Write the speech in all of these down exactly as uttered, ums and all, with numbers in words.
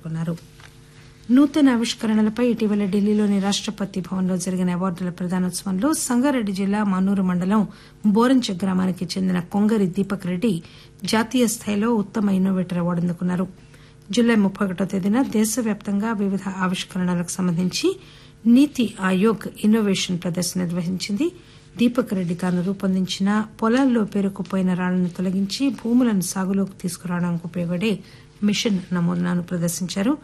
పేర్కొన్నారు. నూతన ఆవిష్కరణలపై ఇటీవల ఢిల్లీలోని రాష్టపతి భవన్లో జరిగిన అవార్డుల ప్రదానోత్సవంలో సంగారెడ్డి జిల్లా మన్నూరు మండలం బోరంచ గ్రామానికి చెందిన కొంగరి దీపక్ రెడ్డి జాతీయ స్థాయిలో ఉత్తమ ఇన్నోవేటర్ అవార్డు అందుకున్నారు. జులై ముప్పై ఒకటో తేదీన దేశవ్యాప్తంగా వివిధ ఆవిష్కరణలకు సంబంధించి నీతి ఆయోగ్ ఇన్నోవేషన్ ప్రదర్శన నిర్వహించింది. దీపక్ రెడ్డి తాను రూపొందించిన పొలాల్లో పేరుకుపోయిన రాళ్లను తొలగించి భూములను సాగులోకి తీసుకురావడానికి ఉపయోగపడే మిషన్ నమూనాను ప్రదర్శించారు.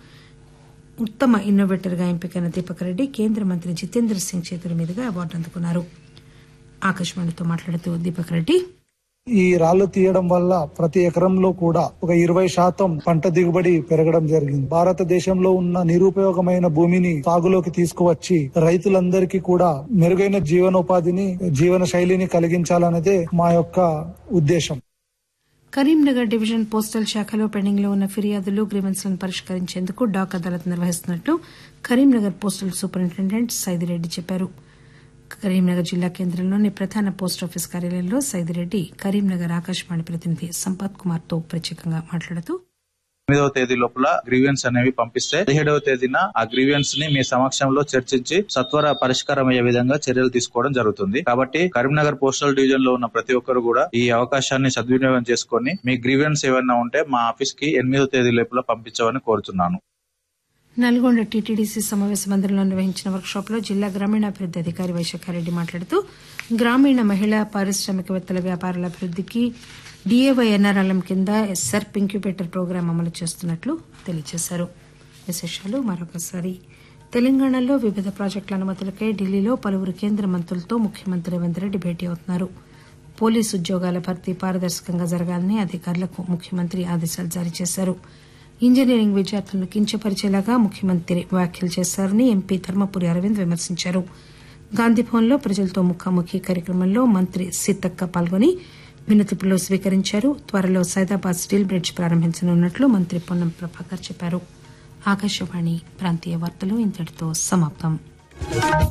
ఉత్తమ ఇన్నోవేటర్ గా ఎంపికైన దీపక్ రెడ్డి కేంద్ర మంత్రి జితేంద్ర సింగ్ చేతుల మీదుగా అవార్డు అందుకున్నారు. ఆకాశవాణితో మాట్లాడుతూ దీపక్ రెడ్డి ఈ రాళ్లు తీయడం వల్ల ప్రతి ఎకరంలో కూడా ఒక ఇరవై శాతం పంట దిగుబడి పెరగడం జరిగింది. భారతదేశంలో ఉన్న నిరుపయోగమైన భూమిని సాగులోకి తీసుకువచ్చి రైతులందరికీ కూడా మెరుగైన జీవనోపాధిని జీవన శైలిని కలిగించాలన్నదే మా యొక్క ఉద్దేశం. కరీంనగర్ డివిజన్ పోస్టల్ శాఖలో పెండింగ్ లో ఉన్న ఫిర్యాదులు గ్రీవెన్స్లను పరిష్కరించేందుకు డాక్ అదాలత్ నిర్వహిస్తున్నట్లు కరీంనగర్ పోస్టల్ సూపరింటెండెంట్ సైదిరెడ్డి చెప్పారు. కరీంనగర్ జిల్లా కేంద్రంలోని ప్రధాన పోస్టాఫీస్ కార్యాలయంలో సైదిరెడ్డి కరీంనగర్ ఆకాశవాణి ప్రతినిధి సంపత్ కుమార్ తో ప్రత్యేకంగా మాట్లాడుతూ ఎనిమిదవ తేదీ లోపల గ్రీవెన్స్ అనేవి పంపిస్తే పదిహేడవ తేదీన ఆ గ్రీవెన్స్ ని మీ సమక్షంలో చర్చించి సత్వర పరిష్కారం అయ్యే విధంగా చర్యలు తీసుకోవడం జరుగుతుంది. కాబట్టి కరీంనగర్ పోస్టల్ డివిజన్ లో ఉన్న ప్రతి ఒక్కరు కూడా ఈ అవకాశాన్ని సద్వినియోగం చేసుకుని మీ గ్రీవెన్స్ ఏమైనా ఉంటే మా ఆఫీస్ కి ఎనిమిదవ తేదీ లోపల పంపించమని కోరుతున్నాను. నల్గొండ టీటీడీసీ సమావేశ మందిరంలో నిర్వహించిన వర్క్ షాప్ లో జిల్లా గ్రామీణాభివృద్ది అధికారి వైశాఖారెడ్డి మాట్లాడుతూ గ్రామీణ మహిళా పారిశ్రామికవేత్తల వ్యాపారాల అభివృద్దికి డీఏవైఎన్ఆర్ఎల్ఎం కింద సెర్ప్ ఇంక్యుబేటర్ ప్రోగ్రాం అమలు చేస్తున్నట్లు తెలియజేశారు. విశేషాలు మరొకసారి. తెలంగాణలో వివిధ ప్రాజెక్టుల అనుమతులకై ఢిల్లీలో పలువురు కేంద్ర మంత్రులతో ముఖ్యమంత్రి రేవంత్ రెడ్డి భేటీ అవుతున్నారు. పోలీసు ఉద్యోగాల భర్తీ పారదర్శకంగా జరగాలని అధికారులకు ముఖ్యమంత్రి ఆదేశాలు జారీ చేశారు. ఇంజనీరింగ్ విద్యార్థులను కించపరిచేలాగా ముఖ్యమంత్రి వ్యాఖ్యలు చేశారని ఎంపీ ధర్మపురి అరవింద్ విమర్శించారు. గాంధీభవన్లో ప్రజలతో ముఖాముఖి కార్యక్రమంలో మంత్రి సీతక్క పాల్గొని వినతిపత్రాలు స్వీకరించారు. త్వరలో సైదాబాద్ స్టీల్ బ్రిడ్జ్ ప్రారంభించనున్నట్లు మంత్రి పొన్నం ప్రభాకర్ చెప్పారు. ఆకాశవాణి ప్రాంతీయ వార్తలు ఇంతటితో సమాప్తం.